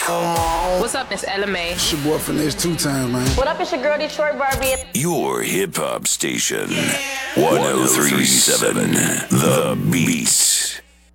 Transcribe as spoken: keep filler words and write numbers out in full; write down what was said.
What's up, Miss Ella May? It's your boy Finesse two times, man. What up, it's your girl Detroit Barbie. Your hip hop station. one oh three point seven The Beats.